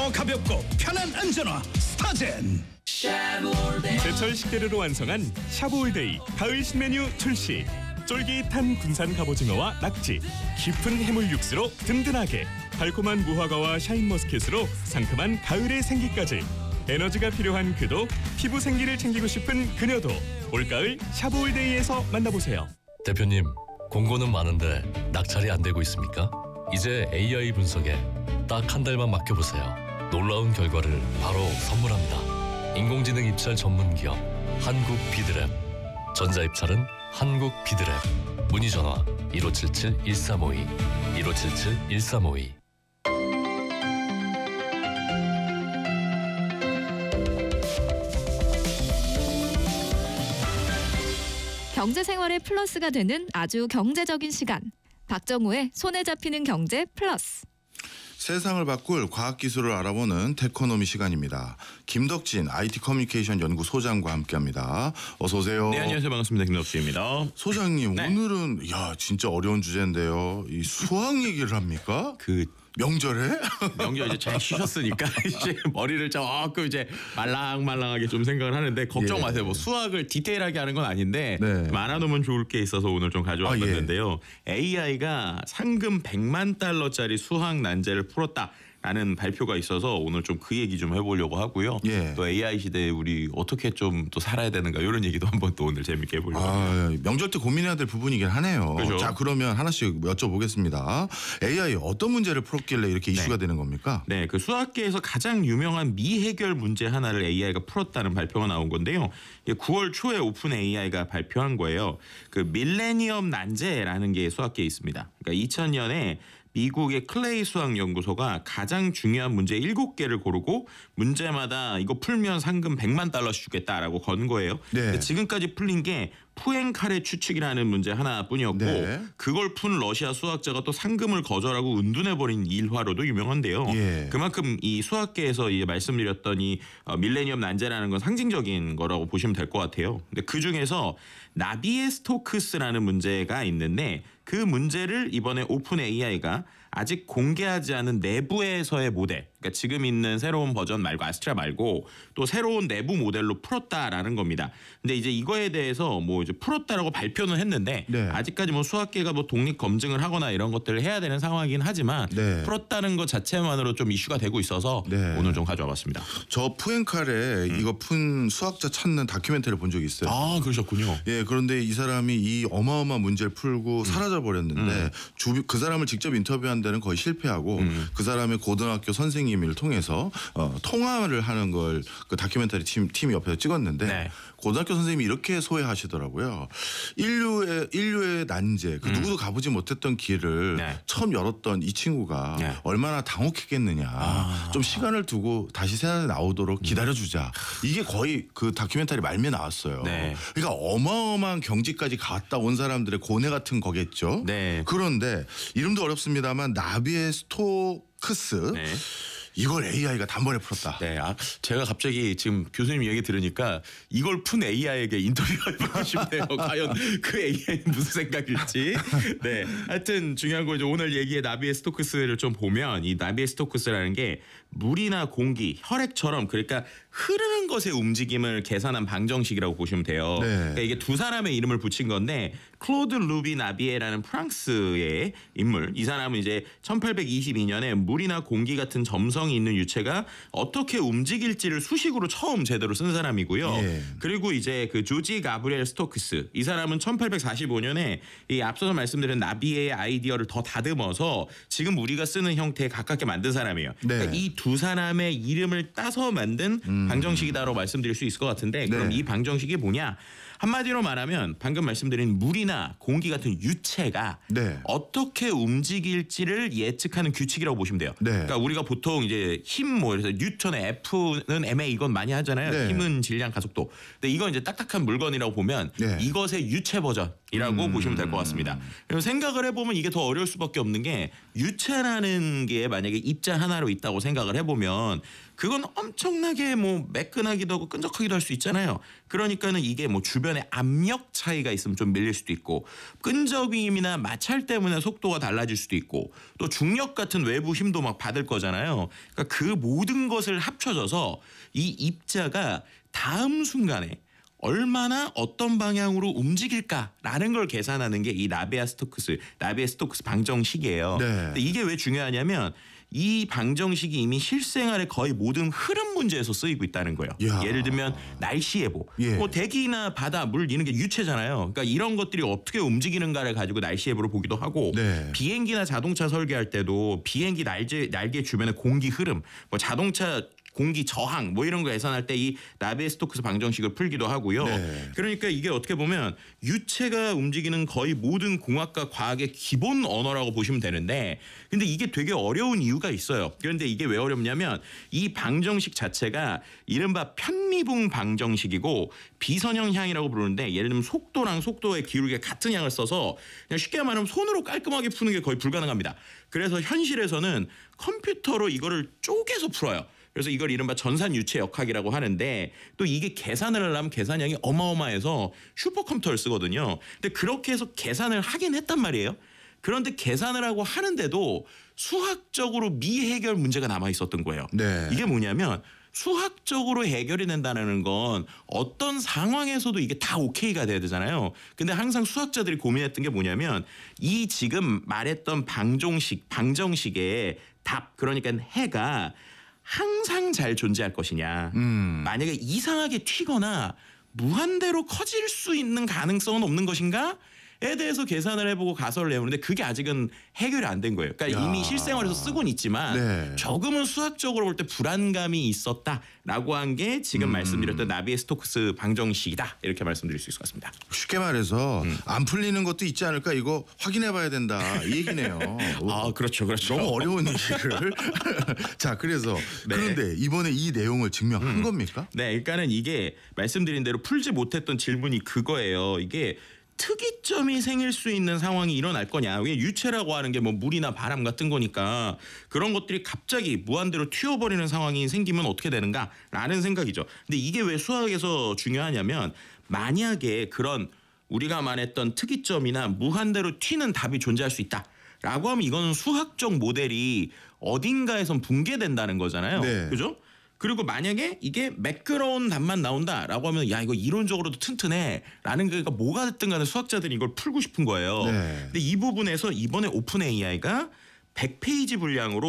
더 가볍고 편한 안전화 스타젠. 제철 식재료로 완성한 샤브올데이 가을 신메뉴 출시. 쫄깃한 군산 갑오징어와 낙지, 깊은 해물 육수로 든든하게, 달콤한 무화과와 샤인머스켓으로 상큼한 가을의 생기까지. 에너지가 필요한 그도, 피부 생기를 챙기고 싶은 그녀도 올가을 샤브올데이에서 만나보세요. 대표님, 공고는 많은데 낙찰이 안 되고 있습니까? 이제 AI 분석에 딱 한 달만 맡겨보세요. 놀라운 결과를 바로 선물합니다. 인공지능 입찰 전문 기업 한국 비드랩. 전자 입찰은 한국 비드랩. 문의 전화 1577-1352 1577-1352. 경제생활의 플러스가 되는 아주 경제적인 시간. 박정우의 손에 잡히는 경제 플러스. 세상을 바꿀 과학기술을 알아보는 테코노미 시간입니다. 김덕진 IT 커뮤니케이션 연구 소장과 함께합니다. 어서 오세요. 네, 안녕하세요. 반갑습니다. 김덕진입니다. 소장님, 네. 오늘은 진짜 어려운 주제인데요. 이 수학 얘기를 합니까? 명절에? 명절 이제 잘 쉬셨으니까 이제 머리를 조금 이제 말랑말랑하게 좀 생각을 하는데 걱정 마세요. 뭐 수학을 디테일하게 하는 건 아닌데 알아놓으면 좋을 게 있어서 오늘 좀 가져왔는데요. AI가 상금 100만 달러짜리 수학 난제를 풀었다. 라는 발표가 있어서 오늘 좀 그 얘기 좀 해보려고 하고요. 또 AI 시대에 우리 어떻게 좀 또 살아야 되는가 이런 얘기도 한번 또 오늘 재밌게 해보려고 합니다. 명절 때 고민해야 될 부분이긴 하네요. 그렇죠? 자, 그러면 하나씩 여쭤보겠습니다. AI 어떤 문제를 풀었길래 이렇게 이슈가 되는 겁니까? 네, 그 수학계에서 가장 유명한 미해결 문제 하나를 AI가 풀었다는 발표가 나온 건데요. 9월 초에 오픈 AI가 발표한 거예요. 그 밀레니엄 난제라는 게 수학계에 있습니다. 그러니까 2000년에 미국의 클레이 수학 연구소가 가장 중요한 문제 7개를 고르고 문제마다 이거 풀면 상금 100만 달러씩 주겠다라고 건 거예요. 근데 지금까지 풀린 게 푸엔카레 추측이라는 문제 하나뿐이었고 그걸 푼 러시아 수학자가 또 상금을 거절하고 은둔해버린 일화로도 유명한데요. 그만큼 이 수학계에서 이제 말씀드렸던 이 밀레니엄 난제라는 건 상징적인 거라고 보시면 될 것 같아요. 근데 그 중에서 나비에스토크스라는 문제가 있는데 그 문제를 이번에 오픈 AI가 아직 공개하지 않은 내부에서의 모델, 그러니까 지금 있는 새로운 버전 말고 아스트라 말고 또 새로운 내부 모델로 풀었다라는 겁니다. 근데 이제 이거에 대해서 뭐 이제 풀었다라고 발표는 했는데 아직까지 뭐 수학계가 뭐 독립 검증을 하거나 이런 것들을 해야 되는 상황이긴 하지만 풀었다는 것 자체만으로 좀 이슈가 되고 있어서 오늘 좀 가져와봤습니다. 저 푸엔카레 이거 푼 수학자 찾는 다큐멘터리를 본 적이 있어요. 아, 그러셨군요. 그런데 이 사람이 이 어마어마한 문제를 풀고 사라져 버렸는데 그 사람을 직접 인터뷰한 데는 거의 실패하고 그 사람의 고등학교 선생님을 통해서 통화를 하는 걸 그 다큐멘터리 팀이 옆에서 찍었는데 고등학교 선생님이 이렇게 소회하시더라고요. 인류의 난제, 그 누구도 가보지 못했던 길을 처음 열었던 이 친구가 얼마나 당혹했겠느냐. 좀 시간을 두고 다시 세상에 나오도록 기다려주자. 이게 거의 그 다큐멘터리 말미에 나왔어요. 그러니까 어마어마한 경지까지 갔다 온 사람들의 고뇌 같은 거겠죠. 그런데 이름도 어렵습니다만 나비에스토크스. 이걸 AI가 단번에 풀었다. 제가 갑자기 지금 교수님 얘기 들으니까 이걸 푼 AI에게 인터뷰가 해보고 싶네요. 과연 그 AI는 무슨 생각일지. 하여튼 중요한 건 이제 오늘 얘기의 나비에스토크스를 좀 보면 이 나비에스토크스라는 게 물이나 공기, 혈액처럼 그러니까 흐르는 것의 움직임을 계산한 방정식이라고 보시면 돼요. 그러니까 이게 두 사람의 이름을 붙인 건데 클로드 루비 나비에라는 프랑스의 인물. 이 사람은 이제 1822년에 물이나 공기 같은 점성이 있는 유체가 어떻게 움직일지를 수식으로 처음 제대로 쓴 사람이고요. 그리고 이제 그 조지 가브리엘 스토크스. 이 사람은 1845년에 이 앞서서 말씀드린 나비에의 아이디어를 더 다듬어서 지금 우리가 쓰는 형태에 가깝게 만든 사람이에요. 그러니까 이 두 사람의 이름을 따서 만든 방정식이다라고 말씀드릴 수 있을 것 같은데 그럼 이 방정식이 뭐냐? 한마디로 말하면 방금 말씀드린 물이나 공기 같은 유체가 어떻게 움직일지를 예측하는 규칙이라고 보시면 돼요. 그러니까 우리가 보통 이제 힘 그래서 뉴턴의 F는 ma 이건 많이 하잖아요. 힘은 질량 가속도. 근데 이건 이제 딱딱한 물건이라고 보면 이것의 유체 버전 이라고 보시면 될 것 같습니다. 그리고 생각을 해보면 이게 더 어려울 수밖에 없는 게 유체라는 게 만약에 입자 하나로 있다고 생각을 해보면 그건 엄청나게 뭐 매끈하기도 하고 끈적하기도 할 수 있잖아요. 그러니까는 이게 뭐 주변에 압력 차이가 있으면 좀 밀릴 수도 있고 끈적임이나 마찰 때문에 속도가 달라질 수도 있고 또 중력 같은 외부 힘도 막 받을 거잖아요. 그러니까 그 모든 것을 합쳐져서 이 입자가 다음 순간에 얼마나 어떤 방향으로 움직일까라는 걸 계산하는 게 이 나비에스토크스 방정식이에요. 네. 근데 이게 왜 중요하냐면 이 방정식이 이미 실생활의 거의 모든 흐름 문제에서 쓰이고 있다는 거예요. 야. 예를 들면 날씨 예보, 예. 뭐 대기나 바다, 물 이런 게 유체잖아요. 그러니까 이런 것들이 어떻게 움직이는가를 가지고 날씨 예보를 보기도 하고 네. 비행기나 자동차 설계할 때도 비행기 날개 주변의 공기 흐름, 뭐 자동차 공기 저항 뭐 이런 거 계산할 때 이 나비에스토크스 방정식을 풀기도 하고요. 네. 그러니까 이게 어떻게 보면 유체가 움직이는 거의 모든 공학과 과학의 기본 언어라고 보시면 되는데 근데 이게 되게 어려운 이유가 있어요. 그런데 이게 왜 어렵냐면 이 방정식 자체가 이른바 편미분 방정식이고 비선형 향이라고 부르는데 예를 들면 속도랑 속도의 기울기가 같은 양을 써서 그냥 쉽게 말하면 손으로 깔끔하게 푸는 게 거의 불가능합니다. 그래서 현실에서는 컴퓨터로 이거를 쪼개서 풀어요. 그래서 이걸 이른바 전산유체 역학이라고 하는데 또 이게 계산을 하려면 계산량이 어마어마해서 슈퍼컴퓨터를 쓰거든요. 근데 그렇게 해서 계산을 하긴 했단 말이에요. 그런데 계산을 하고 하는데도 수학적으로 미해결 문제가 남아 있었던 거예요. 네. 이게 뭐냐면 수학적으로 해결이 된다는 건 어떤 상황에서도 이게 다 오케이가 돼야 되잖아요. 근데 항상 수학자들이 고민했던 게 뭐냐면 이 지금 말했던 방정식의 답 그러니까 해가 항상 잘 존재할 것이냐. 만약에 이상하게 튀거나 무한대로 커질 수 있는 가능성은 없는 것인가? 에 대해서 계산을 해보고 가설을 내오는데 그게 아직은 해결이 안 된 거예요. 그러니까 야. 이미 실생활에서 쓰고는 있지만 네. 조금은 수학적으로 볼 때 불안감이 있었다라고 한 게 지금 말씀드렸던 나비에스토크스 방정식이다. 이렇게 말씀드릴 수 있을 것 같습니다. 쉽게 말해서 안 풀리는 것도 있지 않을까 이거 확인해봐야 된다 이 얘기네요. 아 그렇죠. 너무 어려운 얘기를. 자 그래서 네. 그런데 이번에 이 내용을 증명한 겁니까? 네, 그러니까는 이게 말씀드린 대로 풀지 못했던 질문이 그거예요. 이게 특이점이 생길 수 있는 상황이 일어날 거냐. 왜 유체라고 하는 게 뭐 물이나 바람 같은 거니까 그런 것들이 갑자기 무한대로 튀어버리는 상황이 생기면 어떻게 되는가라는 생각이죠. 근데 이게 왜 수학에서 중요하냐면 만약에 그런 우리가 말했던 특이점이나 무한대로 튀는 답이 존재할 수 있다라고 하면 이거는 수학적 모델이 어딘가에선 붕괴된다는 거잖아요. 네. 그죠? 그리고 만약에 이게 매끄러운 답만 나온다라고 하면 야 이거 이론적으로도 튼튼해라는 게 뭐가 됐든 간에 수학자들이 이걸 풀고 싶은 거예요. 네. 근데 이 부분에서 이번에 오픈 AI가 100페이지 분량으로